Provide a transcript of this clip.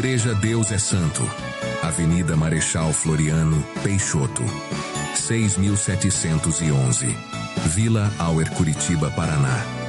Igreja Deus é Santo, Avenida Marechal Floriano, Peixoto, 6.711, Vila Auer, Curitiba, Paraná.